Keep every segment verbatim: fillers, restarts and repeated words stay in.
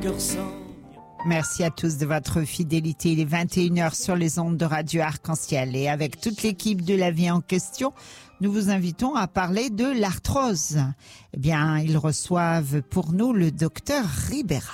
cœur sang. Merci à tous de votre fidélité. Il est vingt et une heures sur les ondes de Radio Arc-en-Ciel. Et avec toute l'équipe de La Vie en question, nous vous invitons à parler de l'arthrose. Eh bien, ils reçoivent pour nous le docteur Ribera.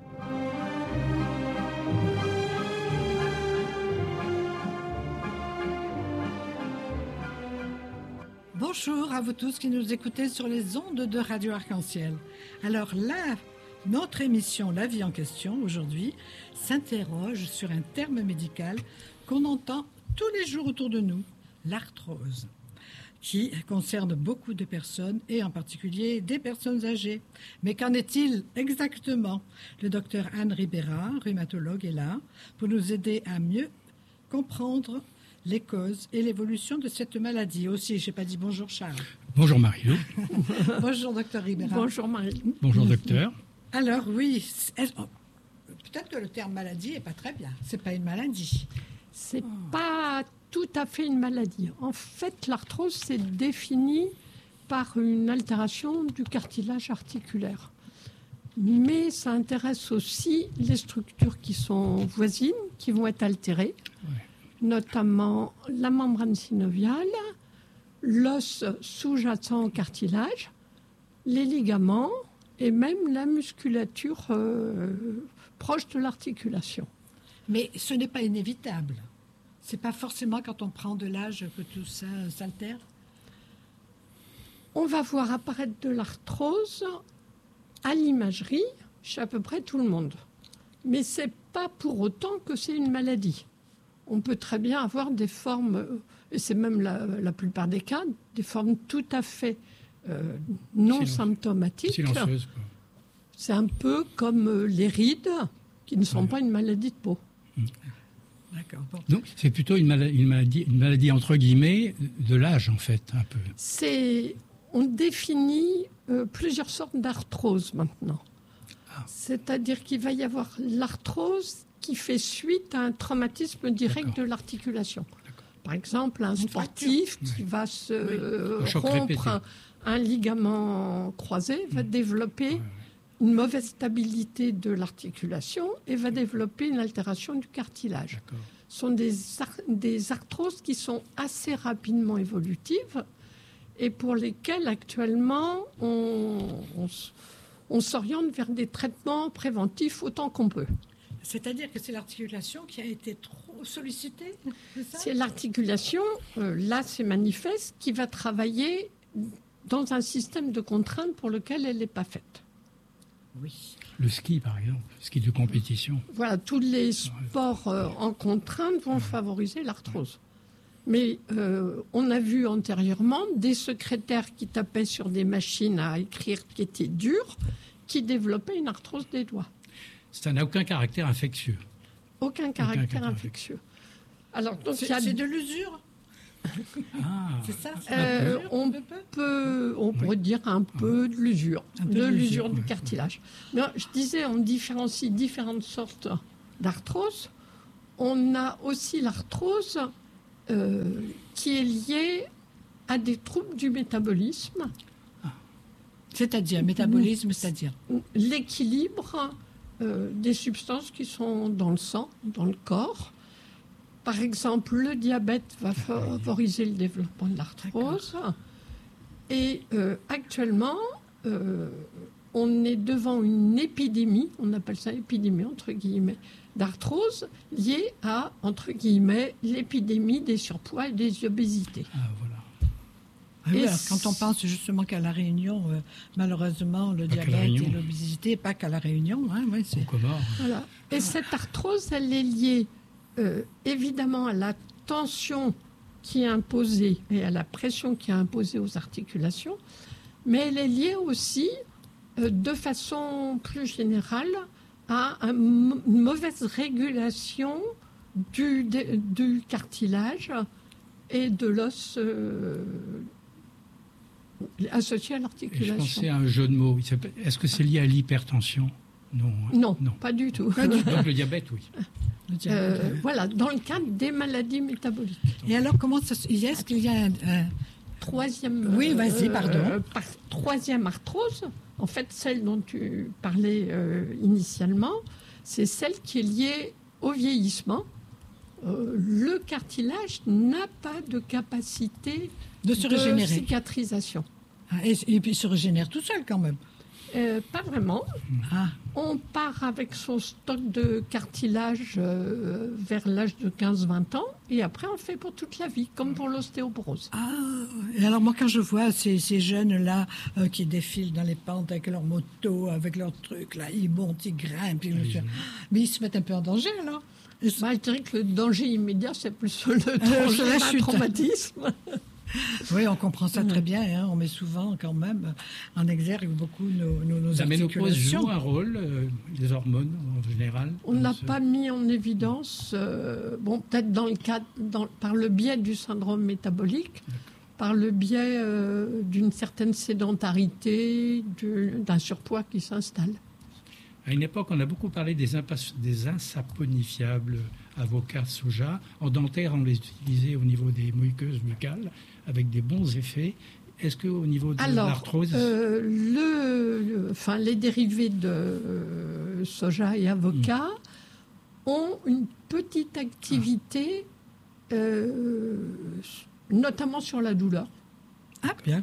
Bonjour à vous tous qui nous écoutez sur les ondes de Radio Arc-en-Ciel. Alors là, notre émission La Vie en question, aujourd'hui, s'interroge sur un terme médical qu'on entend tous les jours autour de nous, l'arthrose, qui concerne beaucoup de personnes et en particulier des personnes âgées. Mais qu'en est-il exactement? Le docteur Anne Ribera, rhumatologue, est là pour nous aider à mieux comprendre les causes et l'évolution de cette maladie. Aussi, je n'ai pas dit bonjour Charles. Bonjour Marie-Lou. Bonjour docteur Ribera. Bonjour Marie. Bonjour docteur. Alors oui, oh, peut-être que le terme maladie n'est pas très bien. C'est pas une maladie. C'est oh. pas tout à fait une maladie. En fait, l'arthrose, c'est défini par une altération du cartilage articulaire. Mais ça intéresse aussi les structures qui sont voisines, qui vont être altérées, ouais. notamment la membrane synoviale, l'os sous-jacent au cartilage, les ligaments, et même la musculature euh, proche de l'articulation. Mais ce n'est pas inévitable. Ce n'est pas forcément quand on prend de l'âge que tout ça s'altère. On va voir apparaître de l'arthrose à l'imagerie chez à peu près tout le monde. Mais ce n'est pas pour autant que c'est une maladie. On peut très bien avoir des formes, et c'est même la, la plupart des cas, des formes tout à fait Euh, non Silence. symptomatiques. Silencieuse, quoi. C'est un peu comme euh, les rides, qui ne sont ouais. pas une maladie de peau. Mmh. D'accord. Bon. Donc, c'est plutôt une maladie, une, maladie, une maladie, entre guillemets, de l'âge, en fait, un peu. C'est, on définit euh, plusieurs sortes d'arthrose, maintenant. Ah. C'est-à-dire qu'il va y avoir l'arthrose qui fait suite à un traumatisme direct D'accord. de l'articulation. Par exemple, un sportif qui va se oui. rompre un, un ligament croisé va mmh. développer ouais, ouais. une mauvaise stabilité de l'articulation et va développer une altération du cartilage. D'accord. Ce sont des, ar- des arthroses qui sont assez rapidement évolutives et pour lesquelles actuellement on, on, on s'oriente vers des traitements préventifs autant qu'on peut. C'est-à-dire que c'est l'articulation qui a été trop sollicitée, c'est ça ? C'est l'articulation, euh, là c'est manifeste, qui va travailler dans un système de contraintes pour lequel elle n'est pas faite. Oui. Le ski, par exemple, le ski de compétition. Voilà, tous les sports euh, en contrainte vont ouais. favoriser l'arthrose. Mais euh, on a vu antérieurement des secrétaires qui tapaient sur des machines à écrire qui étaient dures, qui développaient une arthrose des doigts. Ça n'a aucun caractère infectieux. Aucun caractère, aucun caractère infectieux. Alors, donc, c'est, y a... c'est de l'usure. Ah, c'est ça c'est euh, on peut, on pourrait oui. dire un peu de l'usure, un peu de, de l'usure, l'usure du cartilage. Mais je disais, on différencie différentes sortes d'arthrose. On a aussi l'arthrose euh, qui est liée à des troubles du métabolisme. Ah. C'est-à-dire, métabolisme, c'est-à-dire l'équilibre Euh, des substances qui sont dans le sang, dans le corps. Par exemple, le diabète va favoriser le développement de l'arthrose. D'accord. Et euh, actuellement, euh, on est devant une épidémie, on appelle ça épidémie entre guillemets, d'arthrose liée à, entre guillemets, l'épidémie des surpoids et des obésités. Ah, voilà. Ah oui, quand on pense justement qu'à La Réunion, euh, malheureusement, le pas diabète et l'obésité, pas qu'à La Réunion. Hein, ouais, c'est... Voilà. Et cette arthrose, elle est liée euh, évidemment à la tension qui est imposée et à la pression qui est imposée aux articulations, mais elle est liée aussi, euh, de façon plus générale, à un, une mauvaise régulation du, de, du cartilage et de l'os euh, associé à l'articulation. Je pensais à un jeu de mots. Est-ce que c'est lié à l'hypertension ? Non. Non, non, pas du tout. Pas du tout. Donc le diabète, oui. Le diabète, euh, oui. Voilà, dans le cadre des maladies métaboliques. Et alors, comment ça, est-ce qu'il y a un, un, troisième... Oui, vas-y, pardon. Euh, par, troisième arthrose, en fait, celle dont tu parlais euh, initialement, c'est celle qui est liée au vieillissement. Euh, le cartilage n'a pas de capacité de se régénérer. De cicatrisation. Ah, et, et puis il se régénère tout seul quand même. Euh, pas vraiment. Ah. On part avec son stock de cartilage euh, vers l'âge de quinze vingt ans et après on le fait pour toute la vie, comme pour l'ostéoporose. Ah, et alors moi quand je vois ces, ces jeunes-là euh, qui défilent dans les pentes avec leur moto, avec leurs trucs, là, ils montent, ils grimpent, ils oui. mais ils se mettent un peu en danger alors. Bah, je dirais que le danger immédiat, c'est plus le danger euh, d'un traumatisme. Oui, on comprend ça très bien. Hein. On met souvent quand même en exergue beaucoup nos, nos, nos la articulations. ménopause joue un rôle, euh, les hormones en général. On n'a ce... pas mis en évidence, euh, bon, peut-être dans le cadre, dans, par le biais du syndrome métabolique, par le biais euh, d'une certaine sédentarité, de, d'un surpoids qui s'installe. À une époque, on a beaucoup parlé des, impas- des insaponifiables avocats soja. En dentaire, on les utilisait au niveau des muqueuses buccales avec des bons effets. Est-ce qu'au niveau de Alors, l'arthrose... euh, le, le, enfin, les dérivés de euh, soja et avocat mmh. ont une petite activité, ah. euh, notamment sur la douleur. Ah, bien.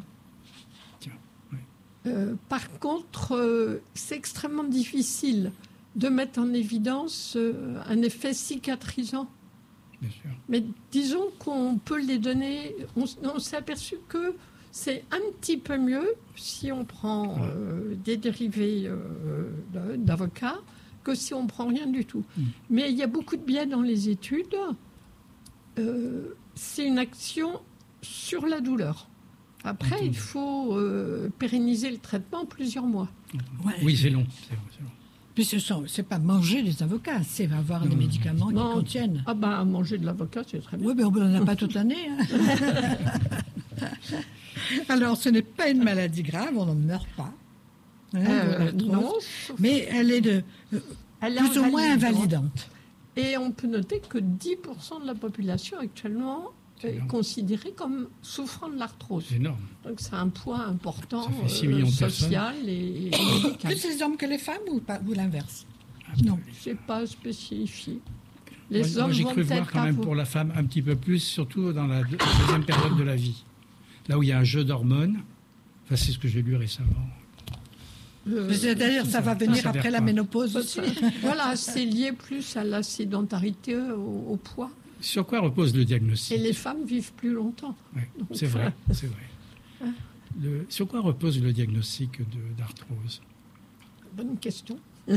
Euh, par contre, euh, c'est extrêmement difficile de mettre en évidence euh, un effet cicatrisant. Bien sûr. Mais disons qu'on peut les donner. On, on s'est aperçu que c'est un petit peu mieux si on prend euh, des dérivés euh, d'avocat que si on prend rien du tout. Mm. Mais il y a beaucoup de biais dans les études. Euh, c'est une action sur la douleur. Après, il faut euh, pérenniser le traitement plusieurs mois. Ouais. Oui, c'est long. C'est, c'est long. Puis ce sont, c'est pas manger des avocats, c'est avoir non, des médicaments non. qui contiennent. Ah ben, manger de l'avocat, c'est très bien. Oui, mais on n'en a pas toute l'année. Hein. Alors, ce n'est pas une maladie grave, on n'en meurt pas. Hein, euh, non. Mais elle est de euh, elle plus est ou moins invalidante. Et on peut noter que dix pour cent de la population actuellement est considérée comme souffrant de l'arthrose. C'est énorme. Donc c'est un point important euh, social et, et médical. Plus les hommes que les femmes ou, pas, ou l'inverse? Ah, non, c'est pas spécifié. Les moi, hommes moi, j'ai vont cru voir quand même vous... pour la femme un petit peu plus, surtout dans la, deux, la deuxième période de la vie. Là où il y a un jeu d'hormones, enfin, c'est ce que j'ai lu récemment. Euh, C'est-à-dire ça, ça va venir ça après la ménopause aussi. Voilà, c'est lié plus à la sédentarité, au, au poids. Sur quoi repose le diagnostic? Et les femmes vivent plus longtemps. Oui, c'est vrai, c'est vrai. Hein? Le, sur quoi repose le diagnostic de, d'arthrose? Bonne question. euh,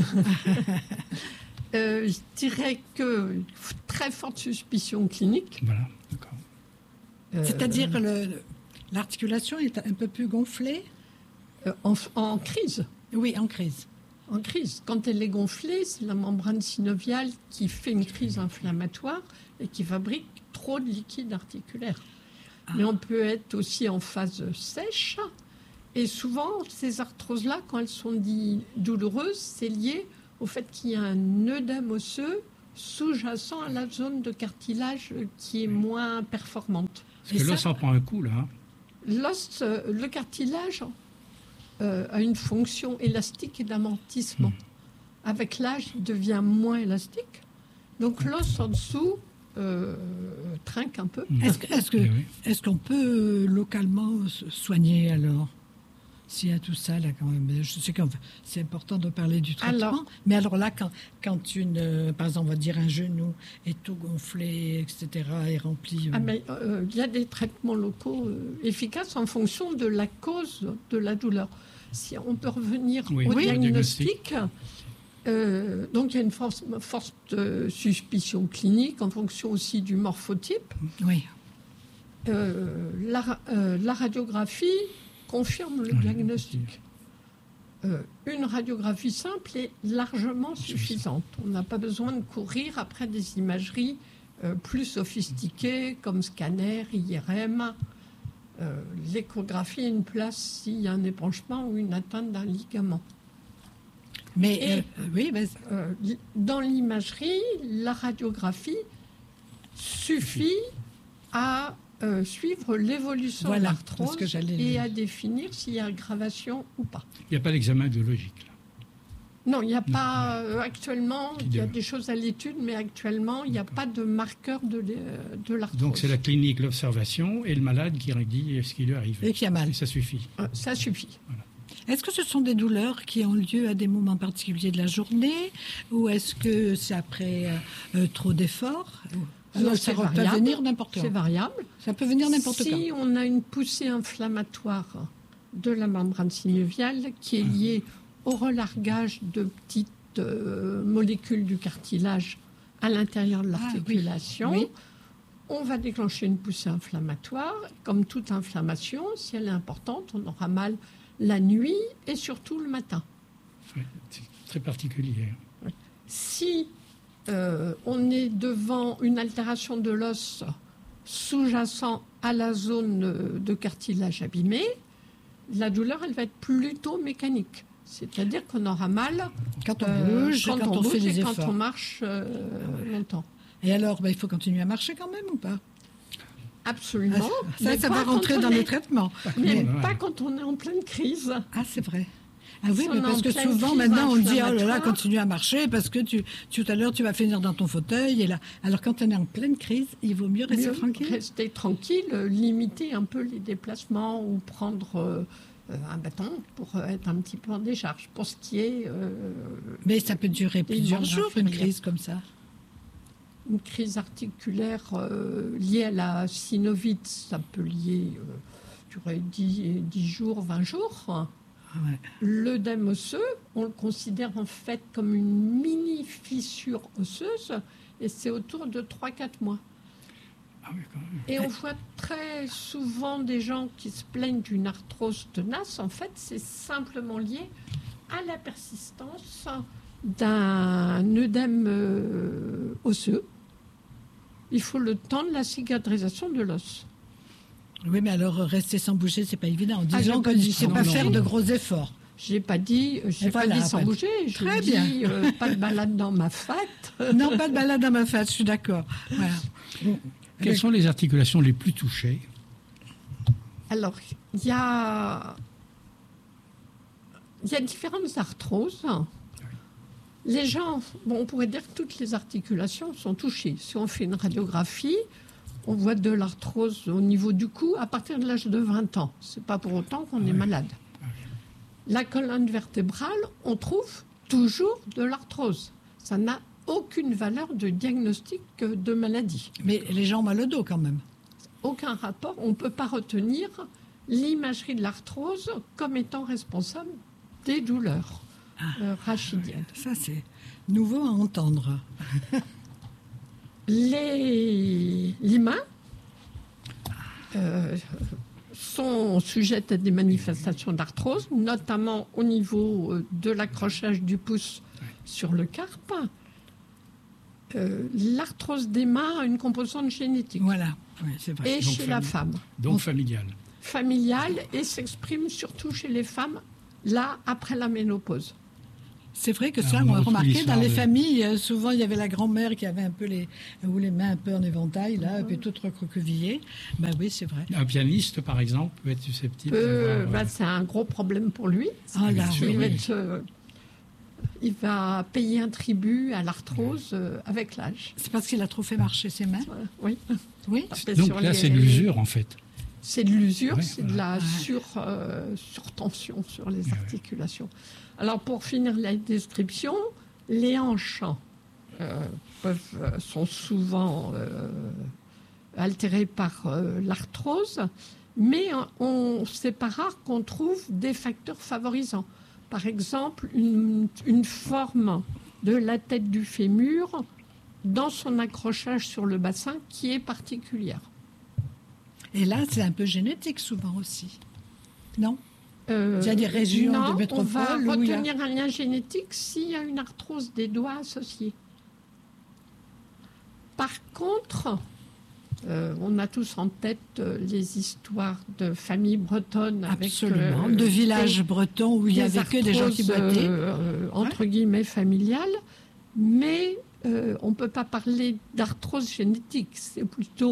je dirais que très forte suspicion clinique. Voilà, d'accord. Euh, C'est-à-dire que le, l'articulation est un peu plus gonflée euh, en, en crise. Oui, en crise. En crise. Quand elle est gonflée, c'est la membrane synoviale qui fait une crise inflammatoire et qui fabrique trop de liquide articulaire. Ah. Mais on peut être aussi en phase sèche. Et souvent, ces arthroses-là, quand elles sont dites douloureuses, c'est lié au fait qu'il y a un œdème osseux sous-jacent à la zone de cartilage qui est moins performante. Parce que l'os en prend un coup, là. Hein. L'os, le cartilage euh, a une fonction élastique et d'amortissement. Mmh. Avec l'âge, il devient moins élastique. Donc l'os en dessous euh, trinque un peu. Est-ce, que, est-ce, que, oui. est-ce qu'on peut localement soigner alors? S'il y a tout ça, là, quand même. Je sais que c'est important de parler du traitement. Alors, mais alors là, quand, quand une, euh, par exemple, on va dire un genou est tout gonflé, et cetera, est rempli... Euh... Ah, mais euh, il y a des traitements locaux euh, efficaces en fonction de la cause de la douleur. Si on peut revenir oui, au oui, diagnostic, euh, donc il y a une force, forte euh, suspicion clinique en fonction aussi du morphotype. Oui. Euh, la, euh, la radiographie confirme le diagnostic. Euh, une radiographie simple est largement suffisante. On n'a pas besoin de courir après des imageries euh, plus sophistiquées comme scanner, I R M. Euh, l'échographie a une place s'il y a un épanchement ou une atteinte d'un ligament. Mais Et, euh, oui, mais... Euh, dans l'imagerie, la radiographie suffit à euh, suivre l'évolution Voilà, de c'est l'arthrose ce que j'allais et dire. à définir s'il y a aggravation ou pas. Il n'y a pas d'examen biologique, là. Non, il n'y a pas euh, actuellement, Qui il y a de- des choses à l'étude, mais actuellement, il n'y a pas de marqueur de, l'é- de l'arthrose. Donc c'est la clinique, l'observation et le malade qui dit ce qui lui arrive. Et qui a mal. Et ça suffit. Euh, Ça suffit. Est-ce que ce sont des douleurs qui ont lieu à des moments particuliers de la journée ou est-ce que c'est après euh, euh, trop d'efforts? Alors, ça c'est peut variable. venir n'importe C'est quand. variable. Ça peut venir n'importe quand. Si on a une poussée inflammatoire de la membrane synoviale qui est liée au relargage de petites euh, molécules du cartilage à l'intérieur de Ah, oui. l'articulation, Oui. on va déclencher une poussée inflammatoire. Comme toute inflammation, si elle est importante, on aura mal la nuit et surtout le matin. Ouais, c'est très particulier. Si euh, on est devant une altération de l'os sous-jacent à la zone euh, de cartilage abîmé, la douleur, elle va être plutôt mécanique. C'est-à-dire qu'on aura mal Quand on euh, bouge, quand, quand, on, on fait bouge des et quand efforts. on marche euh, longtemps. Et alors, bah, il faut continuer à marcher quand même ou pas? Absolument. Ça, mais ça pas va quand rentrer on dans est- les traitements. Mais Ouais. pas quand on est en pleine crise. Ah, c'est vrai. Ah oui, Si mais on est parce en que pleine souvent, crise maintenant, on dit, oh là là, inflammatoire. continue à marcher parce que tu, tout à l'heure, tu vas finir dans ton fauteuil. Et là. Alors, quand on est en pleine crise, il vaut mieux rester Mieux tranquille. Rester tranquille, euh, limiter un peu les déplacements ou prendre euh, euh, un bâton pour euh, être un petit peu en décharge. Pour ce qui est euh, Mais ça peut durer Des plusieurs membres jours, une inférieurs. crise comme ça. une crise articulaire euh, liée à la synovite, ça peut lier, euh, durer dix jours, vingt jours. Ah ouais. L'œdème osseux, on le considère en fait comme une mini fissure osseuse et c'est autour de trois à quatre mois. Ah oui, quand même. Et on voit très souvent des gens qui se plaignent d'une arthrose tenace. En fait, c'est simplement lié à la persistance d'un œdème euh, osseux. Il faut le temps de la cicatrisation de l'os. Oui, mais alors rester sans bouger, c'est pas évident. En Ah, disant j'ai pas que dit c'est sans pas bouger. faire de gros efforts. J'ai pas dit, j'ai Et pas voilà, dit sans après. bouger. J'ai Très dit bien. euh, pas de balade dans ma fête. Non, pas de balade dans ma face, je suis d'accord. Voilà. Quelles sont les articulations les plus touchées? Alors, il y a, il y a différentes arthroses. Les gens, bon, on pourrait dire que toutes les articulations sont touchées. Si on fait une radiographie, on voit de l'arthrose au niveau du cou à partir de l'âge de vingt ans. Ce n'est pas pour autant qu'on est malade. La colonne vertébrale, on trouve toujours de l'arthrose. Ça n'a aucune valeur de diagnostic de maladie. Mais les gens ont mal au dos quand même. Aucun rapport. On ne peut pas retenir l'imagerie de l'arthrose comme étant responsable des douleurs euh, rachidiennes. Ça, c'est nouveau à entendre. Les, les mains euh, sont sujettes à des manifestations d'arthrose, notamment au niveau euh, de l'accrochage du pouce sur le carpe. Euh, l'arthrose des mains a une composante génétique Voilà, oui, c'est vrai. et Donc, chez la famille. femme, Donc familiale. familiale, et s'exprime surtout chez les femmes, là, après la ménopause. C'est vrai que Alors, ça, on on a retrouve remarqué dans l'histoire les de- familles, euh, souvent il y avait la grand-mère qui avait un peu les, ou les mains un peu en éventail, là, et puis toutes recroquevillées. Ben oui, c'est vrai. Un pianiste, par exemple, peut être susceptible. Euh, d'avoir, bah, euh, c'est un gros problème pour lui. Ah là, sûr, il, va oui. être, euh, il va payer un tribut à l'arthrose euh, avec l'âge. C'est parce qu'il a trop fait marcher ses mains. Euh, oui. Oui. Taper Donc sur là, les- c'est de l'usure, en fait. C'est de l'usure, Ouais, c'est de la voilà. sur, euh, surtension sur les Ouais, articulations. Alors, pour finir la description, les hanches euh, peuvent, euh, sont souvent euh, altérées par euh, l'arthrose, mais on, c'est pas rare qu'on trouve des facteurs favorisants. Par exemple, une, une forme de la tête du fémur dans son accrochage sur le bassin qui est particulière. Et là, c'est un peu génétique souvent aussi. Non? Euh, Il y a des régions non, de métropole on va où il y a- retenir un lien génétique s'il y a une arthrose des doigts associée. Par contre, euh, on a tous en tête euh, les histoires de familles bretonnes avec Absolument. euh, de villages des- bretons où il y des avait que des gens qui arthroses, boitaient. euh, entre guillemets familiales, mais euh, on ne peut pas parler d'arthrose génétique. C'est plutôt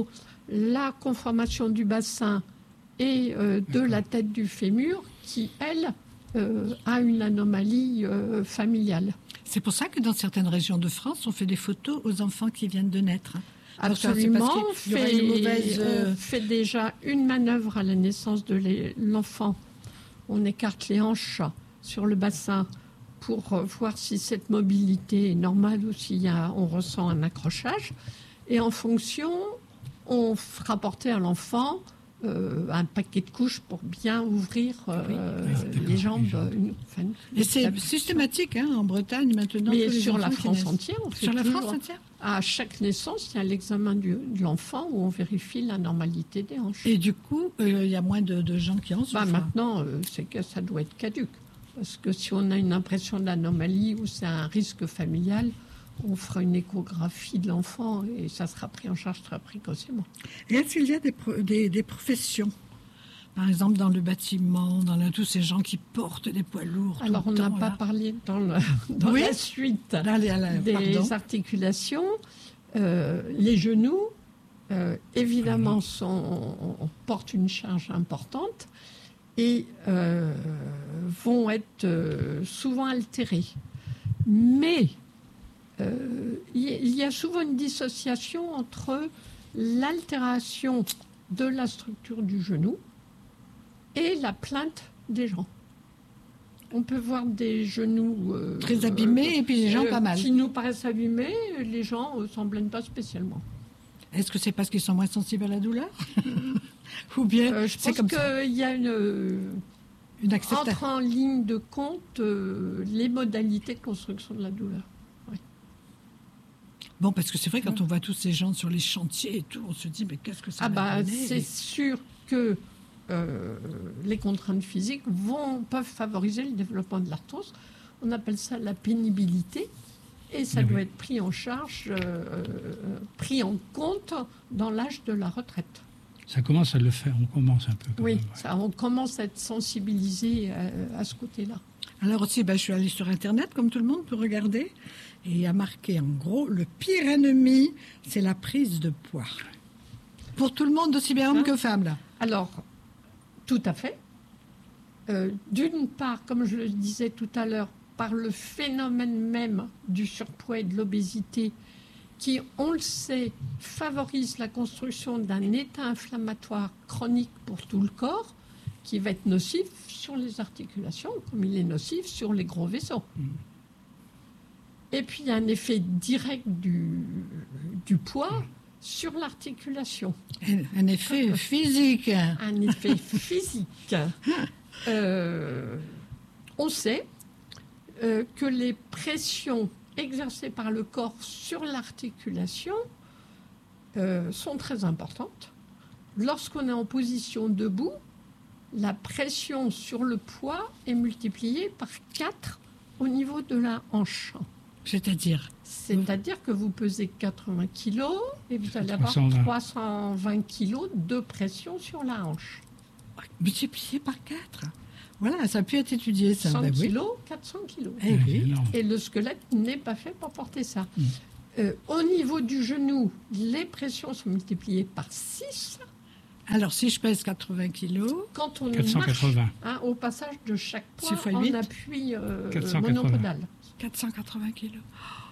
la conformation du bassin et euh, de la tête du fémur qui, elle, euh, a une anomalie euh, familiale. C'est pour ça que dans certaines régions de France, on fait des photos aux enfants qui viennent de naître. Absolument. On fait, une mauvaise, euh... on fait déjà une manœuvre à la naissance de l'enfant. On écarte les hanches sur le bassin pour voir si cette mobilité est normale ou si on ressent un accrochage. Et en fonction, on fera porter à l'enfant euh, un paquet de couches pour bien ouvrir euh, oui, les jambes. Une, enfin, et c'est systématique hein, en Bretagne maintenant. Mais sur la France entière, on fait sur la toujours, France entière. À chaque naissance, il y a l'examen de l'enfant où on vérifie la normalité des hanches. Et du coup, euh, il y a moins de, de gens qui en souffrent. Bah, maintenant, euh, c'est que ça doit être caduque. Parce que si on a une impression d'anomalie ou c'est un risque familial, on fera une échographie de l'enfant et ça sera pris en charge très précocement. Et est-ce qu'il y a des, des, des professions, par exemple dans le bâtiment, dans le, tous ces gens qui portent des poids lourds? Alors on n'a pas parlé dans, le, dans oui la suite Allez, allez, des pardon. articulations. Euh, les genoux, euh, évidemment, sont, on porte une charge importante et euh, vont être euh, souvent altérés. Mais euh, il y a souvent une dissociation entre l'altération de la structure du genou et la plainte des gens. On peut voir des genoux euh, très abîmés euh, et puis des gens euh, pas mal. Qui nous paraissent abîmés, les gens ne s'en plaignent pas spécialement. Est-ce que c'est parce qu'ils sont moins sensibles à la douleur? Ou bien euh, je pense qu'il y a une, une entre en ligne de compte euh, les modalités de construction de la douleur. Oui. Bon, parce que c'est vrai, quand on voit tous ces gens sur les chantiers et tout, on se dit, mais qu'est-ce que ça ah va bah, donner? C'est sûr que euh, les contraintes physiques vont, peuvent favoriser le développement de l'arthrose. On appelle ça la pénibilité. Et ça oui. doit être pris en charge, euh, pris en compte dans l'âge de la retraite. Ça commence à le faire, on commence un peu. Oui, même, ouais. ça, on commence à être sensibilisé à, à ce côté-là. Alors aussi, ben, je suis allée sur Internet, comme tout le monde, pour regarder. Et il y a marqué, en gros, le pire ennemi, c'est la prise de poids. Pour tout le monde, aussi bien homme hein? que femme, là. Alors, tout à fait. Euh, d'une part, comme je le disais tout à l'heure, par le phénomène même du surpoids et de l'obésité qui, on le sait, favorise la construction d'un état inflammatoire chronique pour tout le corps qui va être nocif sur les articulations comme il est nocif sur les gros vaisseaux. Mmh. Et puis, il y a un effet direct du, du poids mmh. sur l'articulation. Un, un effet physique. Un effet physique. Euh, on sait Euh, que les pressions exercées par le corps sur l'articulation euh, sont très importantes. Lorsqu'on est en position debout, la pression sur le poids est multipliée par quatre au niveau de la hanche. C'est-à-dire C'est-à-dire que vous pesez quatre-vingts kilos et vous allez avoir trois cent vingt kilos de pression sur la hanche. Multiplié par quatre. Voilà, ça a pu être étudié, ça. cent ben kilos, oui. quatre cents kilos. Eh oui. Et le squelette n'est pas fait pour porter ça. Mmh. Euh, au niveau du genou, les pressions sont multipliées par six. Alors, si je pèse quatre-vingts kilos... Quand on quatre cent quatre-vingts. marche, hein, au passage de chaque poids, en appui euh, monopodal. quatre cent quatre-vingts kilos.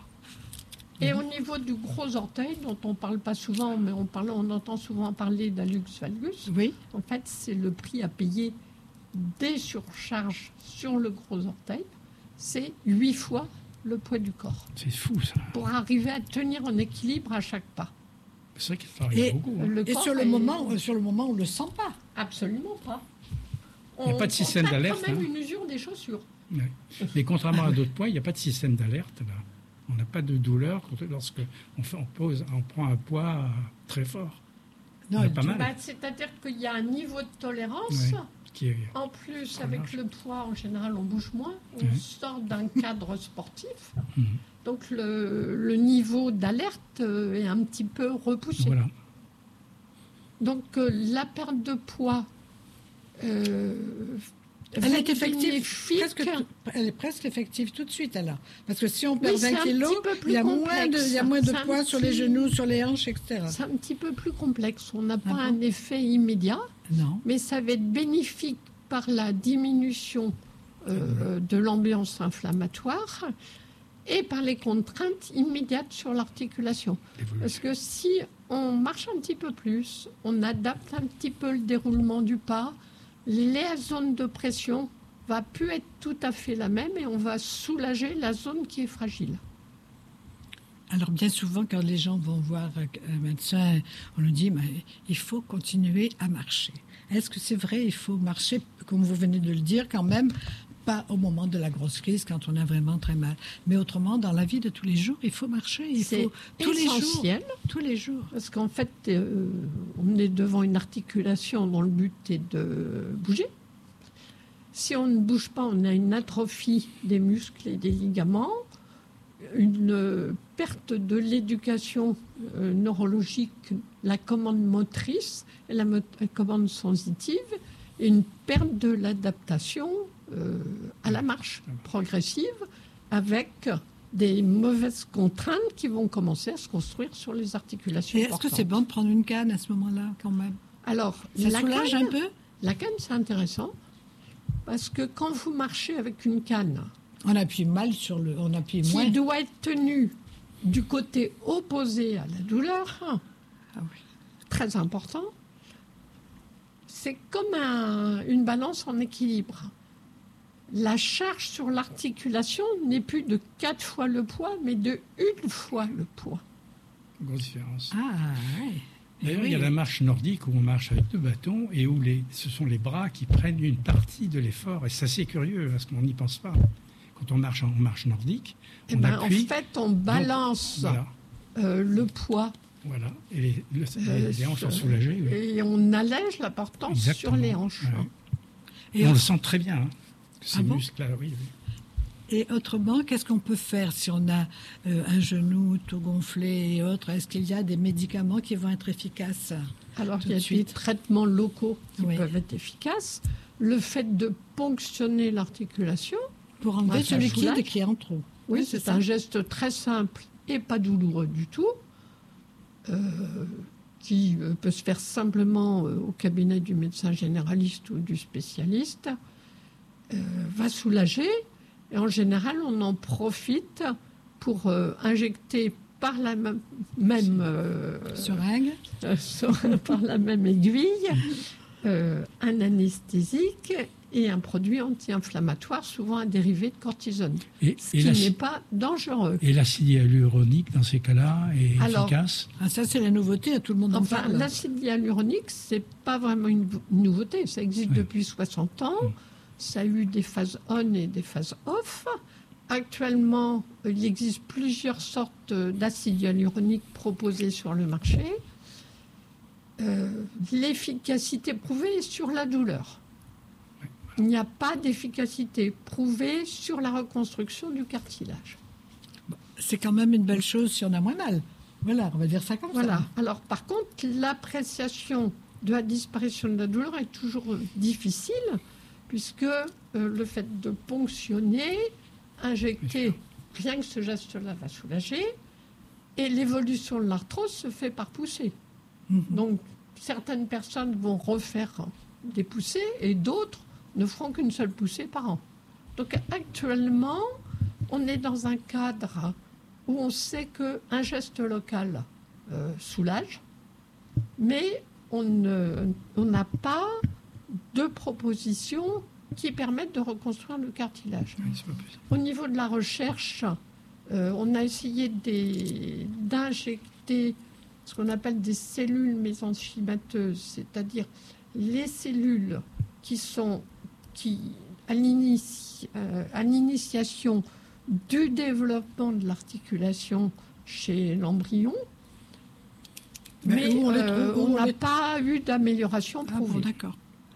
Et mmh. au niveau du gros orteil, dont on ne parle pas souvent, mais on, parle, on entend souvent parler d'hallux valgus, oui. en fait, c'est le prix à payer des surcharges sur le gros orteil, c'est huit fois le poids du corps. C'est fou, ça. Pour arriver à tenir en équilibre à chaque pas. C'est vrai qu'il travaille beaucoup. Hein. Le et sur le, est... moment, sur le moment, on ne le sent pas. Absolument pas. Il n'y a pas de système d'alerte. On a quand même hein. une usure des chaussures. Oui. Mais contrairement à d'autres poids, il n'y a pas de système d'alerte. Là. On n'a pas de douleur lorsque on, fait, on, pose, on prend un poids très fort. Non, pas mal. Bah, c'est-à-dire qu'il y a un niveau de tolérance... Oui. Est... En plus, avec large. Le poids, en général, on bouge moins. On mmh. sort d'un cadre sportif. Mmh. Donc, le, le niveau d'alerte est un petit peu repoussé. Voilà. Donc, euh, la perte de poids euh, Elle est effective, bénéfique. presque tout- elle est presque effective tout de suite, alors. Parce que si on perd Oui, c'est vingt un kilos, petit peu plus il y a moins complexe. de, il y a moins de C'est un poids sur les petit- genoux, sur les hanches, et cetera. C'est un petit peu plus complexe. On n'a pas Ah bon un effet immédiat, Non. mais ça va être bénéfique par la diminution euh, de l'ambiance inflammatoire et par les contraintes immédiates sur l'articulation. Parce que si on marche un petit peu plus, on adapte un petit peu le déroulement du pas, la zone de pression va plus être tout à fait la même et on va soulager la zone qui est fragile. Alors bien souvent, quand les gens vont voir un médecin, on nous dit mais il faut continuer à marcher. Est-ce que c'est vrai, il faut marcher, comme vous venez de le dire, quand même, pas au moment de la grosse crise, quand on a vraiment très mal. Mais autrement, dans la vie de tous les jours, il faut marcher. Il C'est faut tous les jours. essentiel. Tous les jours. Parce qu'en fait, euh, on est devant une articulation dont le but est de bouger. Si on ne bouge pas, on a une atrophie des muscles et des ligaments, une euh, perte de l'éducation euh, neurologique, la commande motrice et la, mo- la commande sensitive, et une perte de l'adaptation euh, à la marche progressive avec des mauvaises contraintes qui vont commencer à se construire sur les articulations. Et est-ce que portantes. c'est bon de prendre une canne à ce moment-là, quand même? Alors, Ça la soulage canne, un peu? la canne, c'est intéressant parce que quand vous marchez avec une canne On appuie mal sur le... On appuie qui moins. doit être tenue du côté opposé à la douleur, Ah oui. très important, c'est comme un- une balance en équilibre. La charge sur l'articulation n'est plus de quatre fois le poids, mais de une fois le poids. Grosse différence. Ah, ouais. D'ailleurs, Oui. il y a la marche nordique où on marche avec deux bâtons et où les, ce sont les bras qui prennent une partie de l'effort. Et c'est assez curieux parce qu'on n'y pense pas. Quand on marche en marche nordique, Eh on ben, en appuie. fait, on balance Voilà, euh, le poids voilà. Et les, le- Euh, les hanches sont sur- soulagées. Oui. et on allège la portance Exactement. sur les hanches. Ouais. Et, Et on au- le sent très bien. Hein, que ces Ah bon muscles-là, oui, oui. et autrement, qu'est-ce qu'on peut faire si on a euh, un genou tout gonflé et autres? Est-ce qu'il y a des médicaments qui vont être efficaces? Alors, Tout il y a de des suite. traitements locaux qui Oui. peuvent être efficaces. Le fait de ponctionner l'articulation, Pour enlever Ouais, ça ce liquide soulage. qui est en trop. oui, Oui, c'est ça. un geste très simple et pas douloureux du tout, euh, qui euh, peut se faire simplement euh, au cabinet du médecin généraliste ou du spécialiste, euh, va soulager. Et en général, on en profite pour euh, injecter par la même, même euh, Seringue. euh, sur- par la même aiguille euh, un anesthésique et un produit anti-inflammatoire, souvent un dérivé de cortisone, Et, ce et qui l'acide- n'est pas dangereux. et l'acide hyaluronique, dans ces cas-là, est Alors, efficace. Ah, ça, c'est la nouveauté, tout le monde en Enfin, parle. l'acide hyaluronique, c'est pas vraiment une une nouveauté. Ça existe Oui. depuis soixante ans. Mm. Ça a eu des phases on et des phases off. Actuellement, il existe plusieurs sortes d'acide hyaluronique proposés sur le marché. Euh, L'efficacité prouvée est sur la douleur. Il n'y a pas d'efficacité prouvée sur la reconstruction du cartilage. C'est quand même une belle chose si on a moins mal. Voilà, on va dire ça comme Voilà. ça. Alors, par contre, l'appréciation de la disparition de la douleur est toujours euh, difficile, puisque euh, le fait de ponctionner, injecter, rien que ce geste-là va soulager, et l'évolution de l'arthrose se fait par poussée. Mhm. Donc, certaines personnes vont refaire des poussées, et d'autres ne feront qu'une seule poussée par an. Donc, actuellement, on est dans un cadre où on sait qu'un geste local euh, soulage, mais on ne- on n'a pas de propositions qui permettent de reconstruire le cartilage. Oui, c'est pas possible. Au niveau de la recherche, euh, on a essayé des- d'injecter ce qu'on appelle des cellules mésenchymateuses, c'est-à-dire les cellules qui sont qui, à l'inici- euh, à l'initiation du développement de l'articulation chez l'embryon, Mais mais où on les euh, trouve- où on on n'a les- pas eu d'amélioration Ah bon, prouvée. d'accord.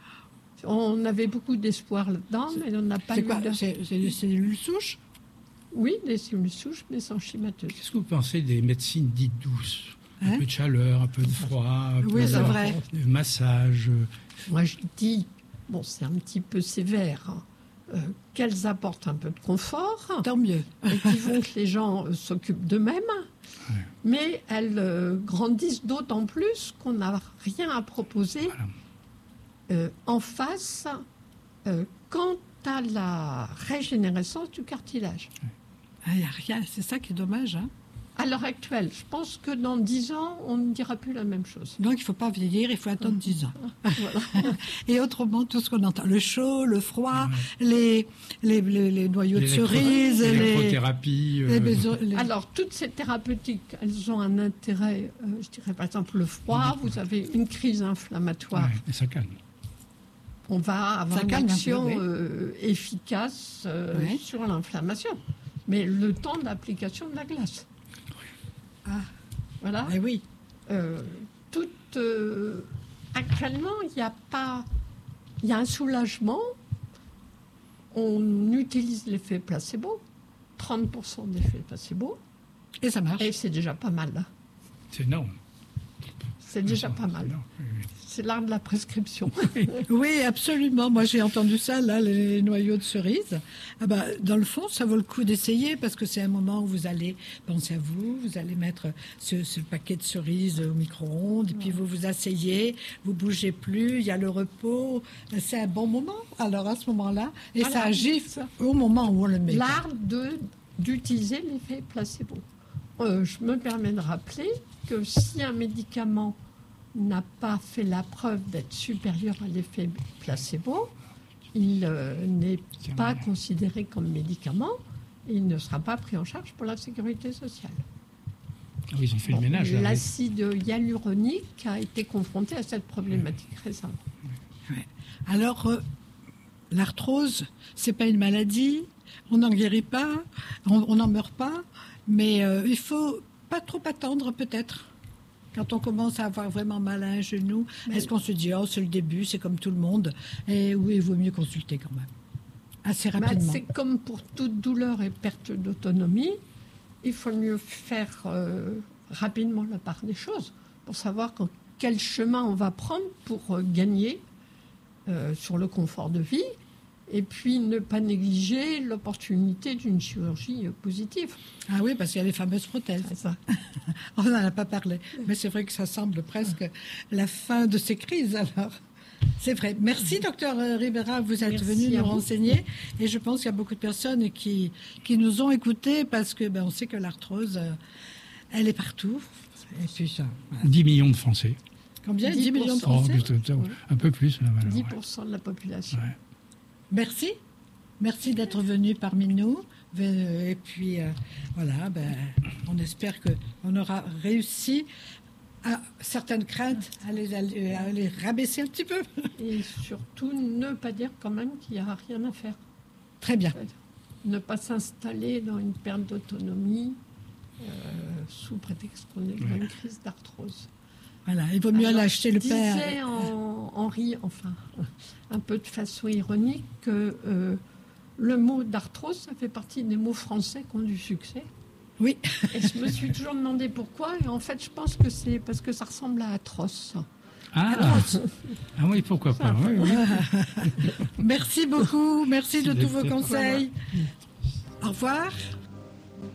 On avait beaucoup d'espoir là-dedans, mais on n'a pas C'est eu quoi? de... C'est c'est des cellules souches? Oui, des cellules souches mésenchymateuses. Qu'est-ce que vous pensez des médecines dites douces? Un Hein peu de chaleur, un peu de froid, un Oui, peu c'est de, vrai. de massage. Moi, je dis bon, c'est un petit peu sévère, hein, euh, qu'elles apportent un peu de confort. Tant mieux. Et qui font que les gens euh, s'occupent d'eux-mêmes. Ouais. Mais elles euh, grandissent d'autant plus qu'on n'a rien à proposer Voilà. euh, en face euh, quant à la régénérescence du cartilage. Il n'y a rien, c'est ça qui est dommage. Hein. À l'heure actuelle, je pense que dans dix ans, on ne dira plus la même chose. Donc il ne faut pas vieillir, il faut attendre dix ans. Voilà. Et autrement, tout ce qu'on entend, le chaud, le froid, ouais. les, les, les, les noyaux de cerise, l'électrothérapie. Les, euh... les, les... Alors, toutes ces thérapeutiques, elles ont un intérêt, euh, je dirais par exemple le froid, vous avez une crise inflammatoire. Ouais, et ça calme. On va avoir ça une calme action un peu, oui. euh, efficace euh, ouais. sur l'inflammation. Mais le temps d'application de la glace. Ah, voilà. Eh oui. Euh, tout, euh, actuellement, il n'y a pas. Il y a un soulagement. On utilise l'effet placebo, trente pour cent d'effet placebo. Et ça marche. Et c'est déjà pas mal. Là. C'est énorme. C'est déjà pas mal. C'est l'art de la prescription. Oui, absolument. Moi, j'ai entendu ça, là, les noyaux de cerise. Ah bah, dans le fond, ça vaut le coup d'essayer parce que c'est un moment où vous allez penser à vous, vous allez mettre ce, ce paquet de cerises au micro-ondes, et puis vous vous asseyez, vous bougez plus, il y a le repos. C'est un bon moment, alors, à ce moment-là. Et voilà, ça agit au moment où on le met. L'art de, d'utiliser l'effet placebo. Euh, je me permets de rappeler que si un médicament n'a pas fait la preuve d'être supérieur à l'effet placebo, il euh, n'est pas considéré comme médicament et il ne sera pas pris en charge pour la sécurité sociale. Ah oui, ils ont fait bon, le ménage. L'acide hyaluronique a été confronté à cette problématique oui. récemment. Ouais. Alors, euh, l'arthrose, c'est pas une maladie, on n'en guérit pas, on n'en meurt pas, mais euh, il faut pas trop attendre peut-être. Quand on commence à avoir vraiment mal à un genou, mais est-ce qu'on se dit « Oh, c'est le début, c'est comme tout le monde » et oui, il vaut mieux consulter quand même, assez rapidement. Bah, c'est comme pour toute douleur et perte d'autonomie, il faut mieux faire euh, rapidement la part des choses pour savoir quand, quel chemin on va prendre pour euh, gagner euh, sur le confort de vie et puis ne pas négliger l'opportunité d'une chirurgie positive. Ah oui, parce qu'il y a les fameuses prothèses. C'est ça. On n'en a pas parlé. Mais c'est vrai que ça semble presque la fin de ces crises, alors. C'est vrai. Merci, docteur Ribera, vous êtes Merci venu nous vous. renseigner. Et je pense qu'il y a beaucoup de personnes qui, qui nous ont écoutés parce que ben, on sait que l'arthrose, elle est partout. Et puis ça, voilà. dix millions de Français. Combien? dix pour cent. dix millions de Français. Oh, putain, ouais. Un peu plus, là, alors, dix pour cent ouais. de la population. Ouais. Merci. Merci d'être venu parmi nous. Et puis, euh, voilà, ben, on espère qu'on aura réussi à certaines craintes à les, à les rabaisser un petit peu. Et surtout, ne pas dire quand même qu'il n'y a rien à faire. Très bien. Ne pas s'installer dans une perte d'autonomie euh, sous prétexte qu'on est dans une crise d'arthrose. Voilà, il vaut mieux aller acheter le père. Je disais en, en riant, enfin, un peu de façon ironique, que euh, le mot d'arthrose, ça fait partie des mots français qui ont du succès. Oui. Et je me suis toujours demandé pourquoi, et en fait, je pense que c'est parce que ça ressemble à atroce. Ah, ah oui, pourquoi pas. Oui, oui. Merci beaucoup, merci de tous vos conseils. Voilà. Au revoir.